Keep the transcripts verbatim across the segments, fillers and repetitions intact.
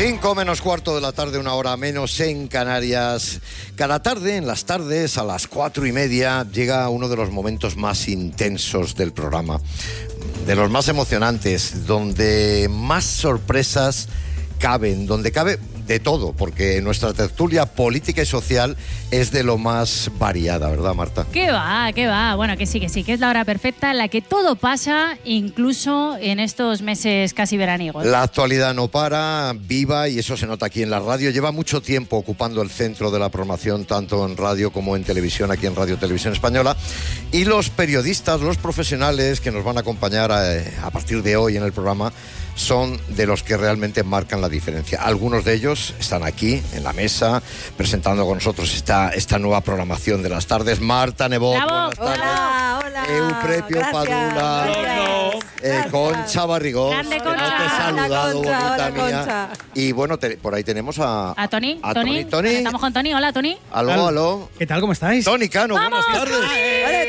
Cinco menos cuarto de la tarde, una hora menos en Canarias. Cada tarde, en las tardes, a las cuatro y media, llega uno de los momentos más intensos del programa, de los más emocionantes, donde más sorpresas caben, donde cabe de todo, porque nuestra tertulia política y social es de lo más variada, ¿verdad, Marta? ¿Qué va? ¿Qué va? Bueno, que sí, que sí, que es la hora perfecta en la que todo pasa, incluso en estos meses casi veraniegos. La actualidad no para, viva, y eso se nota aquí en la radio. Lleva mucho tiempo ocupando el centro de la programación, tanto en radio como en televisión, aquí en Radio Televisión Española. Y los periodistas, los profesionales que nos van a acompañar a, a partir de hoy en el programa, son de los que realmente marcan la diferencia. Algunos de ellos están aquí, en la mesa, presentando con nosotros esta, esta nueva programación de las tardes. Marta Nebot, buenas tardes. Hola, hola. Euprepio Padula. No, no. Eh, Concha Barrigós. Grande, que no Concha. te he saludado, Hola, Concha, bonita hola, mía. Concha. Y bueno, te, por ahí tenemos a... ¿A Tony? A Tony. Tony. Tony. Estamos con Tony. Hola, Tony. Aló, aló. ¿Qué tal? ¿Cómo estáis? Tony Cano, buenas tardes. ¡Hola,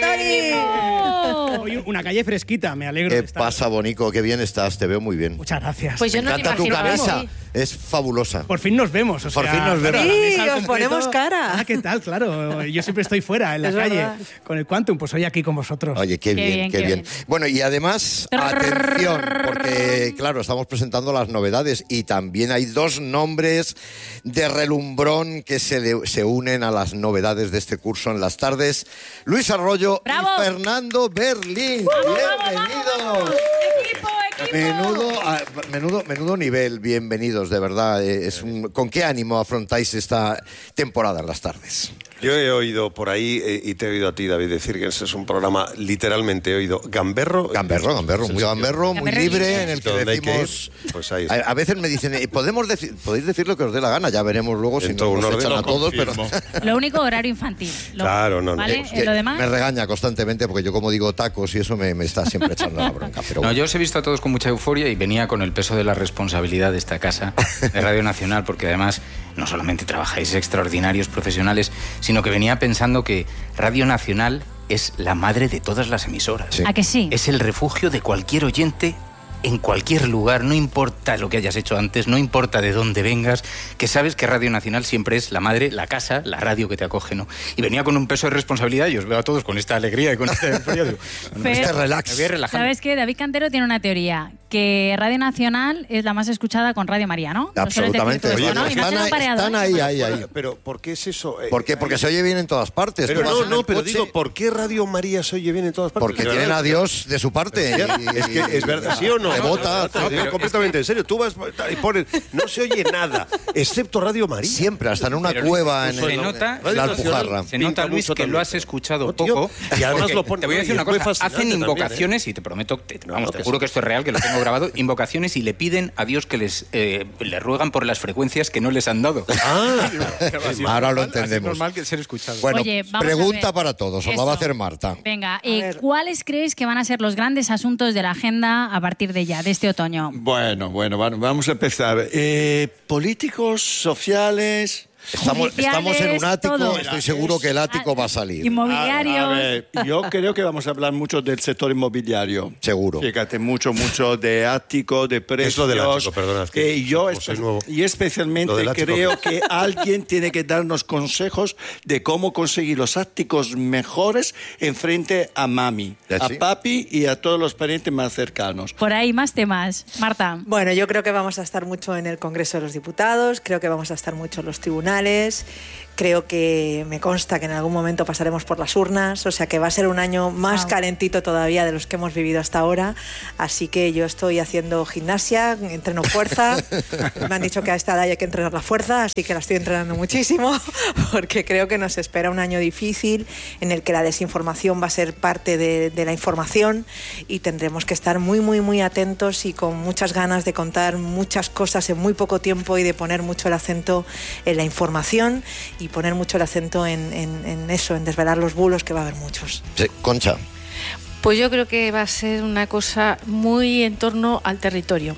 Tony! Hoy una calle fresquita, me alegro ¿Qué de estar. pasa, Bonico? Qué bien estás, te veo muy bien. Muchas gracias. Pues yo Me no me encanta tu imaginaba camisa, así. es fabulosa. Por fin nos vemos. O Por sea, fin nos claro, vemos. la mesa Sí, al os completo. ponemos cara. Ah, ¿qué tal? Claro, yo siempre estoy fuera, en la Es calle, verdad. con el Quantum, pues hoy aquí con vosotros. Oye, qué, Qué bien, bien, qué, qué bien. bien. Bueno, y además, atención, porque, claro, estamos presentando las novedades y también hay dos nombres de relumbrón que se, le- se unen a las novedades de este curso en las tardes. Luis Arroyo ¡Bravo! y Fernando Berlín. ¡Bienvenidos! ¡Equipo, equipo! Menudo, ah, menudo, menudo nivel, bienvenidos, de verdad. Eh, Es un- ¿Con qué ánimo afrontáis esta temporada en las tardes? Yo he oído por ahí, eh, y te he oído a ti, David, decir que ese es un programa, literalmente he oído, gamberro. Gamberro, gamberro, muy gamberro, muy Gamberro libre, libre. en el que Donde hay que decimos... ir, pues ahí A, está. a veces me dicen, eh, podemos decir, podéis decir lo que os dé la gana, ya veremos luego si Dentro de nos un echan orden a lo todos, pero Lo único, horario infantil. Lo- Claro, no, no. ¿Vale? Es que ¿Lo demás? me regaña constantemente porque yo como digo tacos y eso me, me está siempre echando la bronca. Pero No, bueno. yo os he visto a todos con mucha euforia y venía con el peso de la responsabilidad de esta casa, de Radio Nacional, porque además no solamente trabajáis extraordinarios profesionales, sino que venía pensando que Radio Nacional es la madre de todas las emisoras. Sí. ¿A que sí? Es el refugio de cualquier oyente en cualquier lugar, no importa lo que hayas hecho antes, no importa de dónde vengas, que sabes que Radio Nacional siempre es la madre, la casa, la radio que te acoge, ¿no? Y venía con un peso de responsabilidad y os veo a todos con esta alegría y con esta euforia. Digo, no, Fer, este me relax. voy a relajar. ¿Sabes qué? David Cantero tiene una teoría, que Radio Nacional es la más escuchada con Radio María, ¿no? Nos sueles decir Absolutamente. tú esto, Oye, ¿no? Y no están, se lo han ahí, pareado, están ¿eh? ahí, ahí, ahí. Pero, ¿por qué es eso? Eh, ¿Por qué? Porque se oye bien en todas partes. Pero Tú vas no, en no, el pero coche digo, ¿por qué Radio María se oye bien en todas partes? Porque De tienen verdad. a Dios de su parte. y- Es que es verdad, ¿sí o no? Te No, vota. no, te lo digo pero completamente en serio. Tú vas y pones, no se oye nada, excepto Radio María. Siempre, hasta en una Pero cueva en, se el- nota- en la Radio Nacional Alpujarra. Se nota, pinta Luis, mucho que lo también. has escuchado No, tío, poco. y además porque lo pone- te voy a decir y una fue cosa. fascinante Hacen también, invocaciones, y te prometo, te, No, vamos, que te juro sí. que esto es real, que lo tengo grabado, invocaciones y le piden a Dios que les eh, le ruegan por las frecuencias que no les han dado. Ah, Ahora lo Así es entendemos. normal que ser escuchado. Bueno, Oye, vamos a pregunta ver. para todos, os la Eso. va a hacer Marta. Venga, eh, ver. ¿cuáles creéis que van a ser los grandes asuntos de la agenda a partir de ya, de este otoño? Bueno, bueno, bueno, vamos a empezar. Eh, políticos, sociales... Estamos, estamos en un ático, todo. estoy seguro que el ático va a salir. Inmobiliarios. A, a ver, yo creo que vamos a hablar mucho del sector inmobiliario. Seguro. Fíjate, mucho, mucho de ático, de precios. Es lo del ático, perdona, es que Eh, yo como soy espe- nuevo. y especialmente Lo del ático. creo que alguien tiene que darnos consejos de cómo conseguir los áticos mejores en frente a mami, ¿Ah, a sí? papi y a todos los parientes más cercanos. Por ahí más temas. Marta. Bueno, yo creo que vamos a estar mucho en el Congreso de los Diputados, creo que vamos a estar mucho en los tribunales, creo que me consta que en algún momento pasaremos por las urnas, o sea que va a ser un año más Wow. calentito todavía de los que hemos vivido hasta ahora, así que yo estoy haciendo gimnasia, entreno fuerza, me han dicho que a esta edad hay que entrenar la fuerza, así que la estoy entrenando muchísimo, porque creo que nos espera un año difícil en el que la desinformación va a ser parte de, de la información y tendremos que estar muy, muy, muy atentos y con muchas ganas de contar muchas cosas en muy poco tiempo y de poner mucho el acento en la información y poner mucho el acento en, en, en eso, en desvelar los bulos, que va a haber muchos. Sí, Concha. Pues yo creo que va a ser una cosa muy en torno al territorio.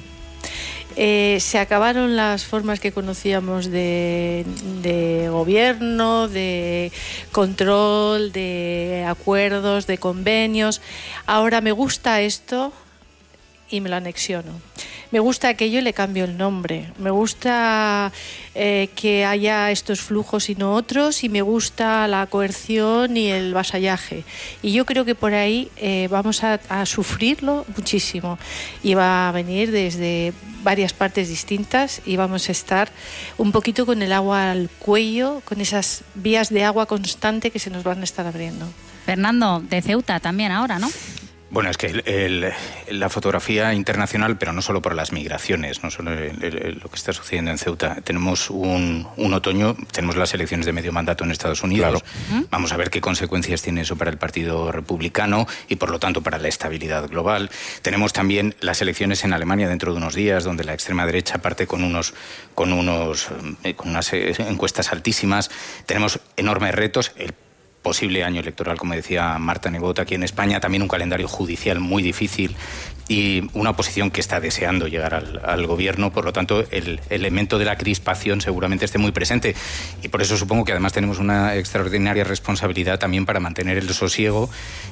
Eh, se acabaron las formas que conocíamos de, de gobierno, de control, de acuerdos, de convenios. Ahora me gusta esto y me lo anexiono. Me gusta aquello y le cambio el nombre. Me gusta eh, que haya estos flujos y no otros, y me gusta la coerción y el vasallaje. Y yo creo que por ahí eh, vamos a, a sufrirlo muchísimo. Y va a venir desde varias partes distintas y vamos a estar un poquito con el agua al cuello, con esas vías de agua constante que se nos van a estar abriendo. Fernando, de Ceuta también ahora, ¿no? Bueno, es que el, el, la fotografía internacional, pero no solo por las migraciones, no solo el, el, lo que está sucediendo en Ceuta. Tenemos un, un otoño, tenemos las elecciones de medio mandato en Estados Unidos. Claro. Vamos a ver qué consecuencias tiene eso para el Partido Republicano y, por lo tanto, para la estabilidad global. Tenemos también las elecciones en Alemania dentro de unos días, donde la extrema derecha parte con, unos, con, unos, eh, con unas encuestas altísimas. Tenemos enormes retos. El posible año electoral, como decía Marta Nebot, aquí en España, también un calendario judicial muy difícil y una oposición que está deseando llegar al, al gobierno. Por lo tanto, el elemento de la crispación seguramente esté muy presente, y por eso supongo que además tenemos una extraordinaria responsabilidad también para mantener el sosiego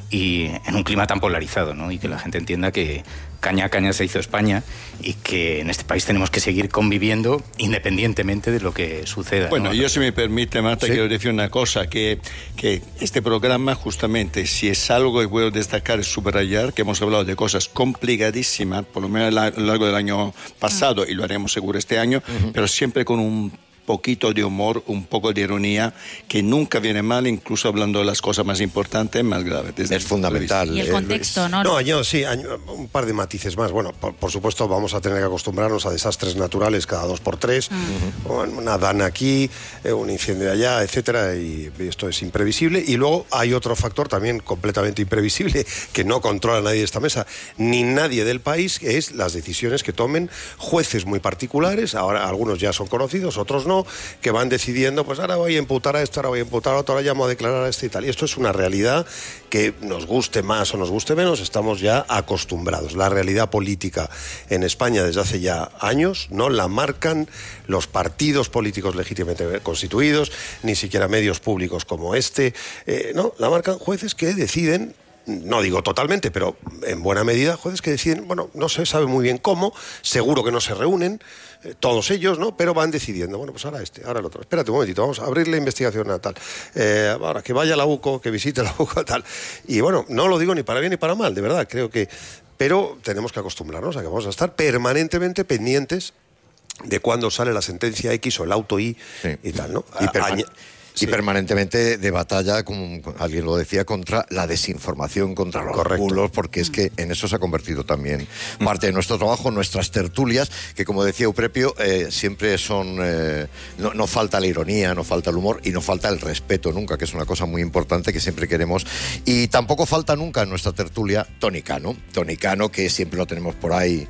y en un clima tan polarizado, ¿no? Y que la gente entienda que caña a caña se hizo España y que en este país tenemos que seguir conviviendo independientemente de lo que suceda. Bueno, ¿no? yo, si me permite, Marta, ¿sí? Quiero decir una cosa, que, que este programa, justamente, si es algo que puedo destacar, es subrayar que hemos hablado de cosas complicadísimas, por lo menos a lo largo del año pasado, uh-huh. y lo haremos seguro este año, uh-huh. pero siempre con un poquito de humor, un poco de ironía, que nunca viene mal, incluso hablando de las cosas más importantes, más graves. Es fundamental. Y el contexto, ¿no? No, yo sí, un par de matices más. Bueno, por, por supuesto vamos a tener que acostumbrarnos a desastres naturales cada dos por tres, uh-huh. una dana aquí, un incendio allá, etcétera, y esto es imprevisible. Y luego hay otro factor también completamente imprevisible, que no controla nadie de esta mesa, ni nadie del país, que es las decisiones que tomen jueces muy particulares. Ahora algunos ya son conocidos, otros no, que van decidiendo, pues ahora voy a imputar a esto, ahora voy a imputar a otro, ahora llamo a declarar a este y tal. Y esto es una realidad que, nos guste más o nos guste menos, estamos ya acostumbrados. La realidad política en España desde hace ya años no la marcan los partidos políticos legítimamente constituidos, ni siquiera medios públicos como este, eh, no, la marcan jueces que deciden. No digo totalmente, pero en buena medida, jueces que deciden, bueno, no se sabe muy bien cómo, seguro que no se reúnen, eh, todos ellos, ¿no? Pero van decidiendo, bueno, pues ahora este, ahora el otro. Espérate un momentito, vamos a abrir la investigación a tal. Eh, ahora, que vaya la U C O, que visite la U C O, tal. Y bueno, no lo digo ni para bien ni para mal, de verdad, creo que... Pero tenemos que acostumbrarnos a que vamos a estar permanentemente pendientes de cuándo sale la sentencia X o el auto Y, sí. y tal, ¿no? Y perma- Añ- Y sí. permanentemente de batalla, como alguien lo decía, contra la desinformación, contra los Correcto. bulos, porque es que en eso se ha convertido también parte de nuestro trabajo, nuestras tertulias, que como decía Euprepio, eh, siempre son... Eh, no, no falta la ironía, no falta el humor y no falta el respeto nunca, que es una cosa muy importante que siempre queremos. Y tampoco falta nunca en nuestra tertulia Toni Cano. Toni Cano, que siempre lo tenemos por ahí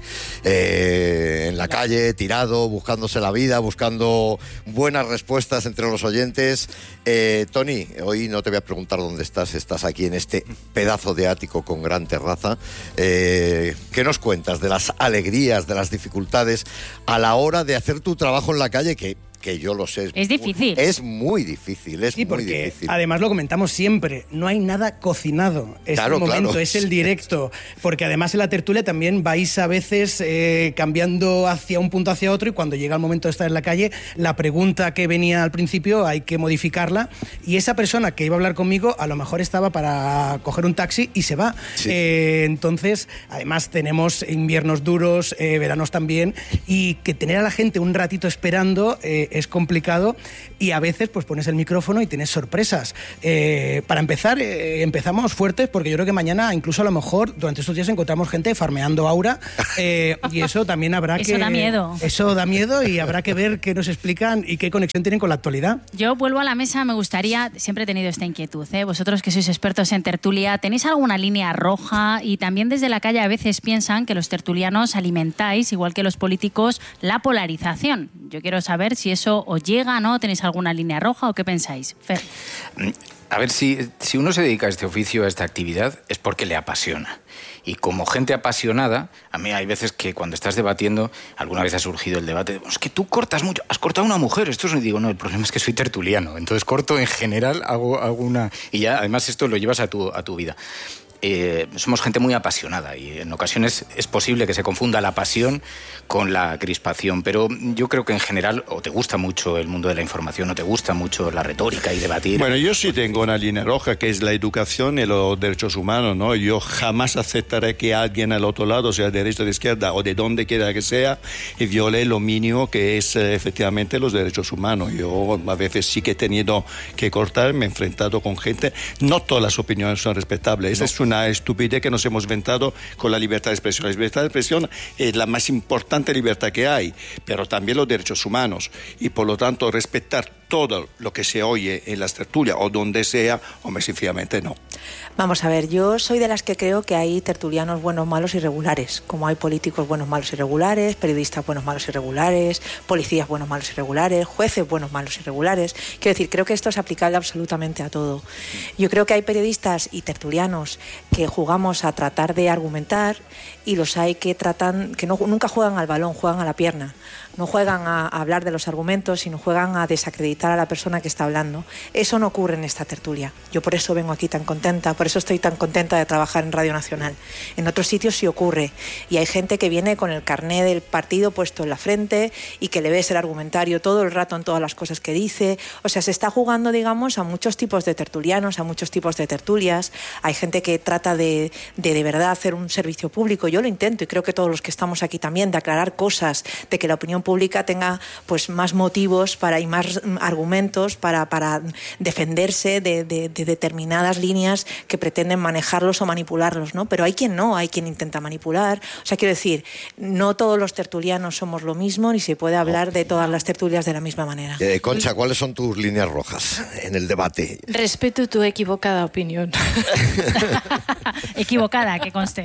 eh, en la calle, tirado, buscándose la vida, buscando buenas respuestas entre los oyentes. Eh, Toni, hoy no te voy a preguntar dónde estás, estás aquí en este pedazo de ático con gran terraza. Eh, ¿Qué nos cuentas de las alegrías, de las dificultades a la hora de hacer tu trabajo en la calle, que... que yo lo sé. Es difícil. Muy, es muy difícil, es sí, muy porque difícil. Además lo comentamos siempre, no hay nada cocinado. Es claro, el momento, claro. es el directo. Porque además en la tertulia también vais a veces eh, cambiando hacia un punto hacia otro, y cuando llega el momento de estar en la calle, la pregunta que venía al principio hay que modificarla, y esa persona que iba a hablar conmigo a lo mejor estaba para coger un taxi y se va. Sí. Eh, entonces, además tenemos inviernos duros, eh, veranos también, y que tener a la gente un ratito esperando eh, es complicado, y a veces pues pones el micrófono y tienes sorpresas. Eh, para empezar, eh, empezamos fuertes, porque yo creo que mañana, incluso a lo mejor, durante estos días encontramos gente farmeando aura, eh, y eso también habrá eso que... Eso da miedo. Eso da miedo, y habrá que ver qué nos explican y qué conexión tienen con la actualidad. Yo vuelvo a la mesa, me gustaría, siempre he tenido esta inquietud, ¿eh? Vosotros que sois expertos en tertulia, ¿tenéis alguna línea roja? Y también desde la calle a veces piensan que los tertulianos alimentáis, igual que los políticos, la polarización. Yo quiero saber si eso os llega, ¿no? ¿Tenéis alguna línea roja o qué pensáis? Fer. A ver, si, si uno se dedica a este oficio, a esta actividad, es porque le apasiona. Y como gente apasionada, a mí hay veces que cuando estás debatiendo, alguna vez ha surgido el debate, es que tú cortas mucho, has cortado a una mujer, esto es... Y digo, no, el problema es que soy tertuliano, entonces corto en general, hago, hago una... Y ya, además, esto lo llevas a tu, a tu vida. eh, somos gente muy apasionada y en ocasiones es posible que se confunda la pasión con la crispación, pero yo creo que en general o te gusta mucho el mundo de la información o te gusta mucho la retórica y debatir. Bueno, yo sí tengo una línea roja que es la educación y los derechos humanos, ¿no? Yo jamás aceptaré que alguien al otro lado, sea de derecha, de izquierda o de donde quiera que sea, y viole lo mínimo que es eh, efectivamente los derechos humanos. Yo a veces sí que he tenido que cortar, me he enfrentado con gente, no todas las opiniones son respetables, esa no. es una estupidez que nos hemos inventado con la libertad de expresión. La libertad de expresión es la más importante libertad que hay, pero también los derechos humanos, y por lo tanto respetar todo lo que se oye en las tertulias o donde sea, o sencillamente no. Vamos a ver, yo soy de las que creo que hay tertulianos buenos, malos y regulares, como hay políticos buenos, malos y regulares, periodistas buenos, malos y regulares, policías buenos, malos y regulares, jueces buenos, malos y regulares. Quiero decir, creo que esto es aplicable absolutamente a todo. Yo creo que hay periodistas y tertulianos que jugamos a tratar de argumentar y los hay que tratan, que no, nunca juegan al balón, juegan a la pierna. No juegan a, a hablar de los argumentos, sino juegan a desacreditar a la persona que está hablando. Eso no ocurre en esta tertulia. Yo por eso vengo aquí tan contenta, por eso estoy tan contenta de trabajar en Radio Nacional. En otros sitios sí ocurre. Y hay gente que viene con el carné del partido puesto en la frente y que le ves el argumentario todo el rato en todas las cosas que dice. O sea, se está jugando, digamos, a muchos tipos de tertulianos, a muchos tipos de tertulias. Hay gente que trata de, de, de verdad hacer un servicio público. Yo lo intento y creo que todos los que estamos aquí también, de aclarar cosas, de que la opinión pública tenga pues más motivos para y más argumentos para, para defenderse de, de, de determinadas líneas que pretenden manejarlos o manipularlos, ¿no? Pero hay quien no, hay quien intenta manipular. O sea, quiero decir, no todos los tertulianos somos lo mismo, ni se puede hablar de todas las tertulias de la misma manera. Eh, Concha, ¿cuáles son tus líneas rojas en el debate? Respeto tu equivocada opinión. Equivocada, que conste.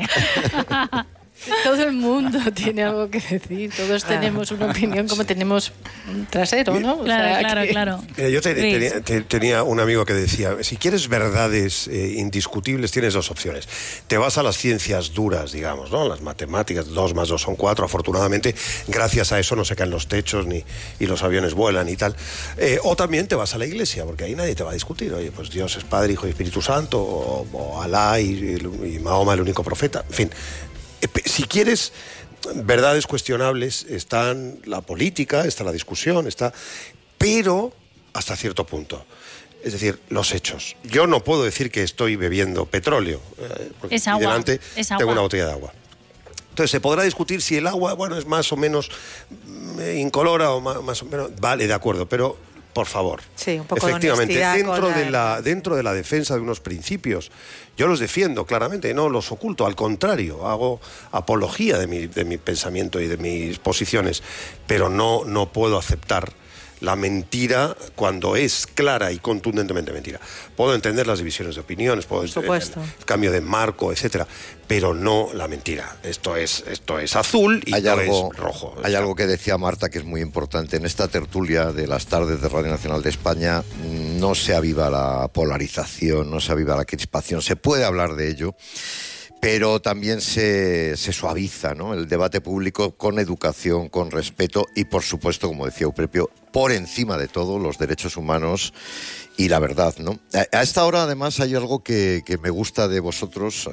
Todo el mundo tiene algo que decir, todos tenemos una opinión como tenemos un trasero, ¿no? Claro, o sea, claro, que... claro. Mira, yo te, tenía, te, tenía un amigo que decía, si quieres verdades eh, indiscutibles tienes dos opciones. Te vas a las ciencias duras, digamos, ¿no? Las matemáticas, dos más dos son cuatro, afortunadamente, gracias a eso no se caen los techos ni y los aviones vuelan y tal. Eh, o también te vas a la iglesia, porque ahí nadie te va a discutir. Oye, pues Dios es Padre, Hijo y Espíritu Santo, o, o Alá y, y Mahoma el único profeta, en fin. Si quieres verdades cuestionables, están la política, está la discusión, está, pero hasta cierto punto. Es decir, los hechos. Yo no puedo decir que estoy bebiendo petróleo, eh, porque es agua, delante es tengo agua. una botella de agua. Entonces se podrá discutir si el agua, bueno, es más o menos incolora o más, más o menos. Vale, de acuerdo, pero por favor. Sí, un poco efectivamente, de dentro la... de la dentro de la defensa de unos principios, yo los defiendo claramente, no los oculto, al contrario, hago apología de mi, de mi pensamiento y de mis posiciones, pero no, no puedo aceptar la mentira cuando es clara y contundentemente mentira. Puedo entender las divisiones de opiniones, puedo entender el cambio de marco, etcétera, pero no la mentira. Esto es, esto es azul y hay esto algo, es rojo. Hay algo que decía Marta que es muy importante. En esta tertulia de las tardes de Radio Nacional de España no se aviva la polarización, no se aviva la crispación. Se puede hablar de ello, pero también se, se suaviza, ¿no?, el debate público con educación, con respeto y, por supuesto, como decía Euprepio, por encima de todo, los derechos humanos y la verdad, ¿no? A, a esta hora, además, hay algo que, que me gusta de vosotros.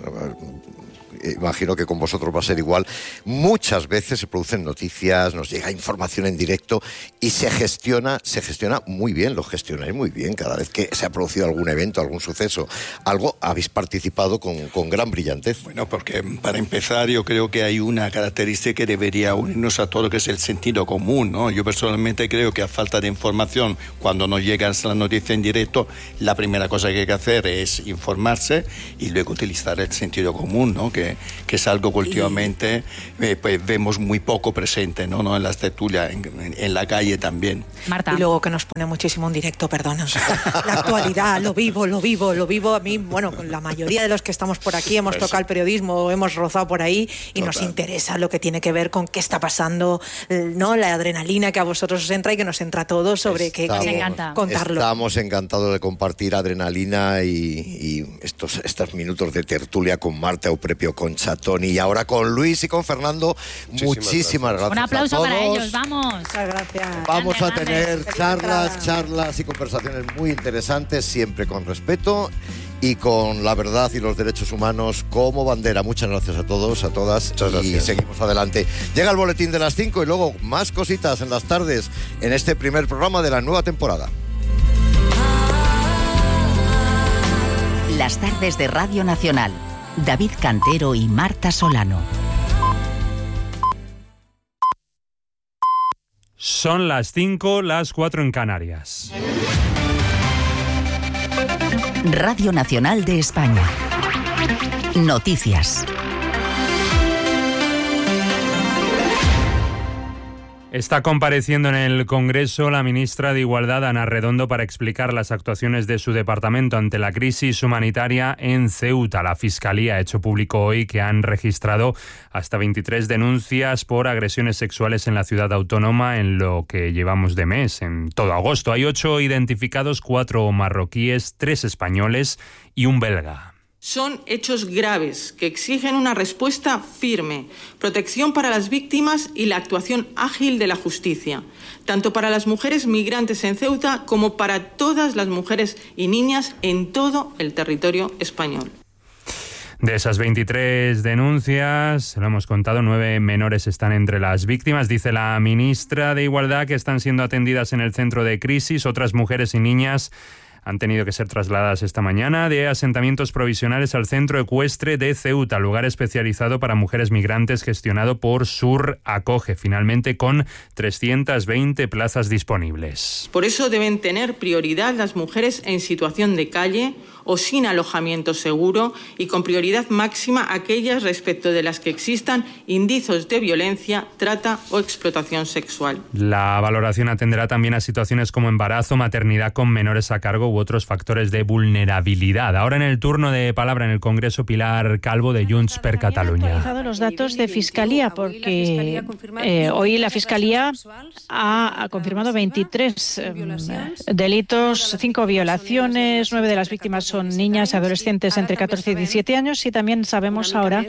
Imagino que con vosotros va a ser igual. Muchas veces se producen noticias, nos llega información en directo y se gestiona, se gestiona muy bien, lo gestionáis muy bien. Cada vez que se ha producido algún evento, algún suceso, algo, habéis participado con, con gran brillantez. Bueno, porque para empezar yo creo que hay una característica que debería unirnos a todo, que es el sentido común, ¿no? Yo personalmente creo que a falta de información, cuando nos llega la noticia en directo, la primera cosa que hay que hacer es informarse y luego utilizar el sentido común, ¿no? Que que es algo que últimamente eh, pues, vemos muy poco presente, ¿no? ¿no? En las tertulias, en, en, en la calle también. Marta. Y luego que nos pone muchísimo en directo, perdona. La actualidad, lo vivo, lo vivo, lo vivo. A mí, bueno, con la mayoría de los que estamos por aquí hemos pues tocado sí. el periodismo, hemos rozado por ahí y Total. Nos interesa lo que tiene que ver con qué está pasando, ¿no? La adrenalina que a vosotros os entra y que nos entra a todos sobre estamos, qué, qué contarlo. Estamos encantados de compartir adrenalina y, y estos, estos minutos de tertulia con Marta, Euprepio, Concha, Toni y ahora con Luis y con Fernando. Muchísimas, Muchísimas gracias. gracias. Un aplauso a todos. para ellos, vamos. Muchas gracias. Vamos grande, a tener grande. charlas, charlas y conversaciones muy interesantes, siempre con respeto y con la verdad y los derechos humanos como bandera. Muchas gracias a todos, a todas. Muchas gracias. Y seguimos adelante. Llega el boletín de las cinco y luego más cositas en las tardes en este primer programa de la nueva temporada. Las tardes de Radio Nacional. David Cantero y Marta Solano. Son las cinco, las cuatro en Canarias. Radio Nacional de España. Noticias. Está compareciendo en el Congreso la ministra de Igualdad, Ana Redondo, para explicar las actuaciones de su departamento ante la crisis humanitaria en Ceuta. La Fiscalía ha hecho público hoy que han registrado hasta veintitrés denuncias por agresiones sexuales en la ciudad autónoma en lo que llevamos de mes, en todo agosto. Hay ocho identificados, cuatro marroquíes, tres españoles y un belga. Son hechos graves que exigen una respuesta firme, protección para las víctimas y la actuación ágil de la justicia, tanto para las mujeres migrantes en Ceuta como para todas las mujeres y niñas en todo el territorio español. De esas veintitrés denuncias, se lo hemos contado, nueve menores están entre las víctimas. Dice la ministra de Igualdad que están siendo atendidas en el centro de crisis. Otras mujeres y niñas han tenido que ser trasladadas esta mañana de asentamientos provisionales al Centro Ecuestre de Ceuta, lugar especializado para mujeres migrantes gestionado por Sur Acoge, finalmente con trescientas veinte plazas disponibles. Por eso deben tener prioridad las mujeres en situación de calle o sin alojamiento seguro y con prioridad máxima aquellas respecto de las que existan indicios de violencia, trata o explotación sexual. La valoración atenderá también a situaciones como embarazo, maternidad con menores a cargo u otros factores de vulnerabilidad. Ahora en el turno de palabra en el Congreso, Pilar Calvo de Junts per Catalunya. Han actualizado los datos de Fiscalía porque eh, hoy la Fiscalía ha, ha confirmado veintitrés eh, delitos, cinco violaciones, nueve de las víctimas son niñas y adolescentes entre catorce y diecisiete años y también sabemos ahora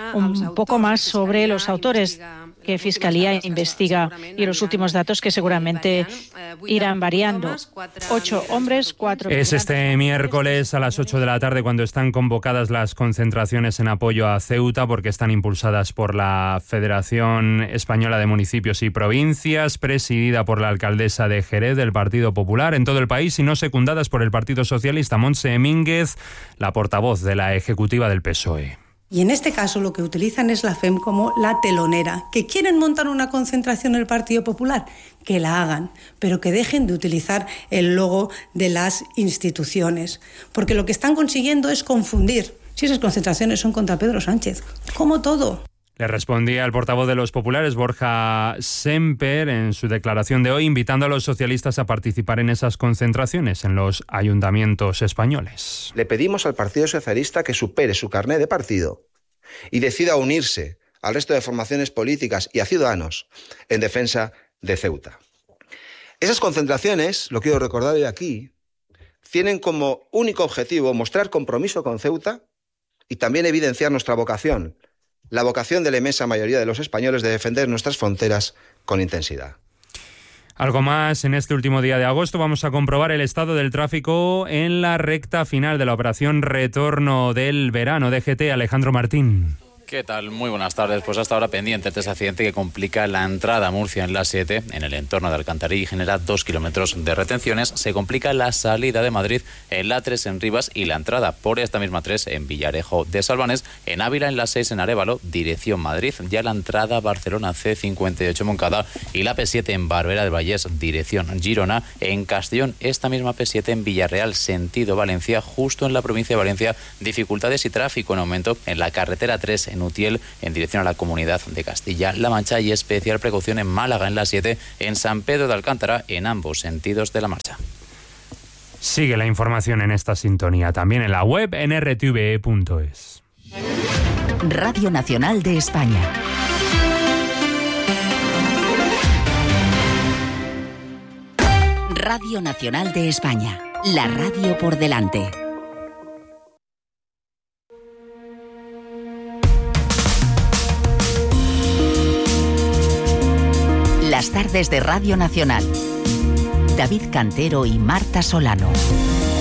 un poco más sobre los autores que Fiscalía investiga y los últimos datos que seguramente irán variando. Ocho hombres, cuatro... Es este miércoles a las ocho de la tarde cuando están convocadas las concentraciones en apoyo a Ceuta porque están impulsadas por la Federación Española de Municipios y Provincias, presidida por la alcaldesa de Jerez del Partido Popular en todo el país y no secundadas por el Partido Socialista. Montse Mínguez, la portavoz de la ejecutiva del P S O E. Y en este caso lo que utilizan es la F E M como la telonera. ¿Que quieren montar una concentración en el Partido Popular? Que la hagan, pero que dejen de utilizar el logo de las instituciones. Porque lo que están consiguiendo es confundir. Si esas concentraciones son contra Pedro Sánchez, como todo. Le respondía el portavoz de los populares, Borja Semper, en su declaración de hoy, invitando a los socialistas a participar en esas concentraciones en los ayuntamientos españoles. Le pedimos al Partido Socialista que supere su carné de partido y decida unirse al resto de formaciones políticas y a Ciudadanos en defensa de Ceuta. Esas concentraciones, lo quiero recordar hoy aquí, tienen como único objetivo mostrar compromiso con Ceuta y también evidenciar nuestra vocación, la vocación de la inmensa mayoría de los españoles de defender nuestras fronteras con intensidad. Algo más, en este último día de agosto vamos a comprobar el estado del tráfico en la recta final de la operación Retorno del Verano. D G T, Alejandro Martín. ¿Qué tal? Muy buenas tardes. Pues hasta ahora pendiente de ese accidente que complica la entrada a Murcia en la A siete, en el entorno de Alcantarilla, y genera dos kilómetros de retenciones. Se complica la salida de Madrid en la A tres en Rivas y la entrada por esta misma tres en Villarejo de Salvanes, en Ávila en la seis en Arévalo, dirección Madrid. Ya la entrada Barcelona C cincuenta y ocho Moncada y la P siete en Barberá del Vallés, dirección Girona. En Castellón, esta misma P siete en Villarreal, sentido Valencia, justo en la provincia de Valencia. Dificultades y tráfico en aumento en la carretera tres en Utiel, en dirección a la Comunidad de Castilla-La Mancha, y especial precaución en Málaga en la siete, en San Pedro de Alcántara, en ambos sentidos de la marcha. Sigue la información en esta sintonía, también en la web en r t v e punto es. Radio Nacional de España. Radio Nacional de España, la radio por delante. Las tardes de Radio Nacional. David Cantero y Marta Solano.